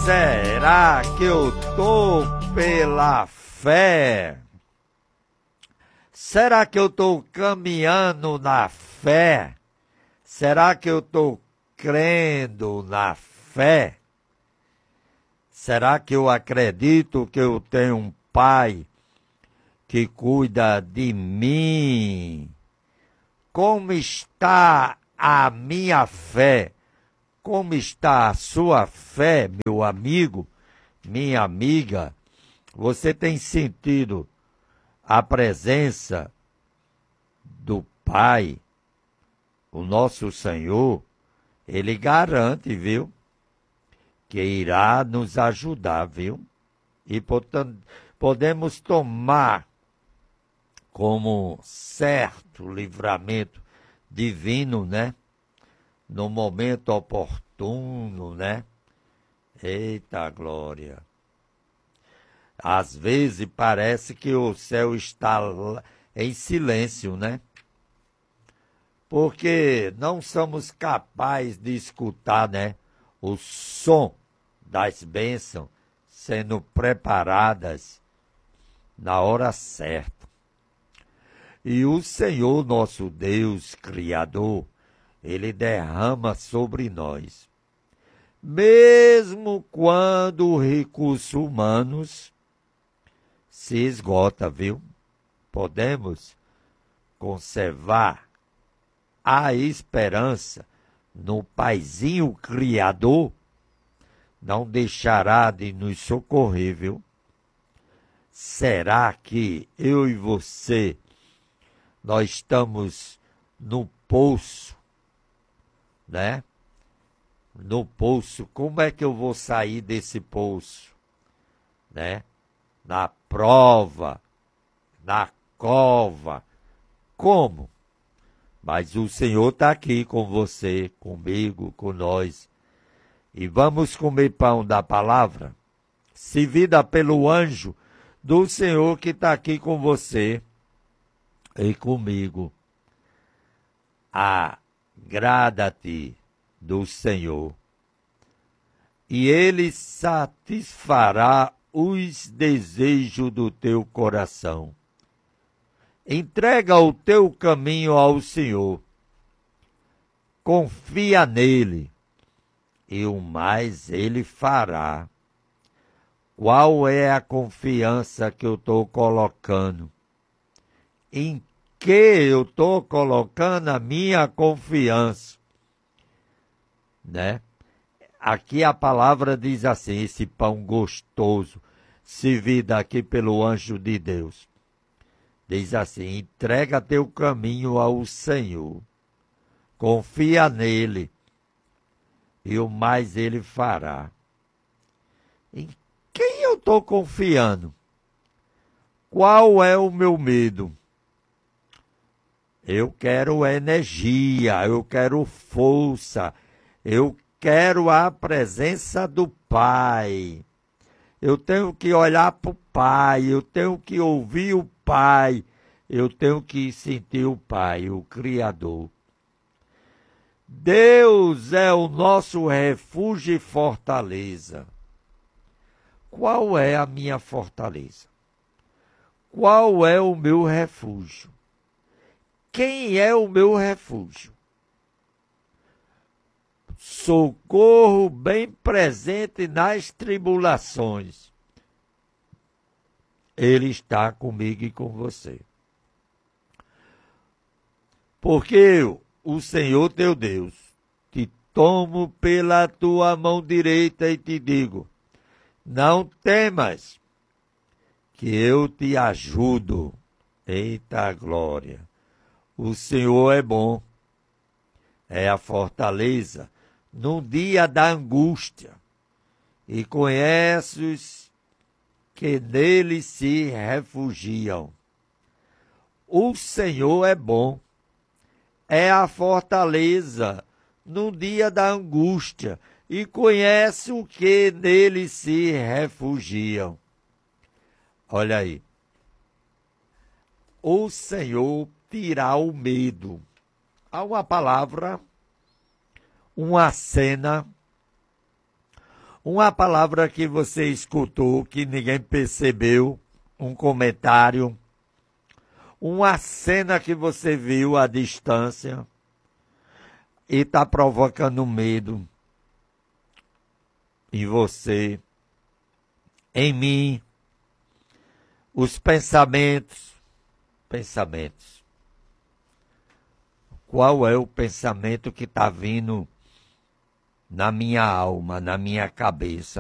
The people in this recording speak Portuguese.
Será que eu tô pela fé? Será que eu tô caminhando na fé? Será que eu tô crendo na fé? Será que eu acredito que eu tenho um Pai que cuida de mim? Como está a minha fé? Como está a sua fé, meu amigo, minha amiga? Você tem sentido a presença do Pai, o nosso Senhor? Ele garante, viu, que irá nos ajudar, viu? E portanto, podemos tomar como certo livramento divino, né? No momento oportuno, né? Eita glória! Às vezes parece que o céu está em silêncio, né? Porque não somos capazes de escutar, né? O som das bênçãos sendo preparadas na hora certa. E o Senhor, nosso Deus, Criador, Ele derrama sobre nós. Mesmo quando os recursos humanos se esgotam, viu? Podemos conservar a esperança no Paizinho Criador, não deixará de nos socorrer, viu? Será que eu e você, nós estamos no poço, né? No poço, como é que eu vou sair desse poço, né? Na prova, na cova, como? Mas o Senhor está aqui com você, comigo, com nós. E vamos comer pão da palavra, servida pelo anjo do Senhor que está aqui com você e comigo. Agrada-te do Senhor, e Ele satisfará os desejos do teu coração. Entrega o teu caminho ao Senhor, confia nele, e o mais Ele fará. Qual é a confiança que eu estou colocando? Em que eu estou colocando a minha confiança? Né? Aqui a palavra diz assim, esse pão gostoso, servido aqui pelo anjo de Deus. Diz assim, entrega teu caminho ao Senhor, confia nele, e o mais ele fará. Em quem eu estou confiando? Qual é o meu medo? Eu quero energia, eu quero força, eu quero a presença do Pai. Eu tenho que olhar para o Pai, eu tenho que ouvir o Pai, eu tenho que sentir o Pai, o Criador. Deus é o nosso refúgio e fortaleza. Qual é a minha fortaleza? Qual é o meu refúgio? Quem é o meu refúgio? Socorro bem presente nas tribulações. Ele está comigo e com você. Porque o Senhor teu Deus, te tomo pela tua mão direita e te digo, não temas, que eu te ajudo. Eita glória! O Senhor é bom, é a fortaleza no dia da angústia, e conheces que nele se refugiam. O Senhor é bom, é a fortaleza no dia da angústia, e conhece o que nele se refugiam. Olha aí. O Senhor tirar o medo. Há uma palavra, uma cena, Uma palavra que você escutou que ninguém percebeu, um comentário, uma cena que você viu à distância e está provocando medo em você, em mim, os pensamentos. Qual é o pensamento que está vindo na minha alma, na minha cabeça?